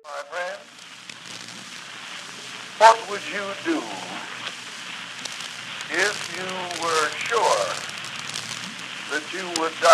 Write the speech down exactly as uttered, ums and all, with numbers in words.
My friend, what would you do if you were sure that you would die?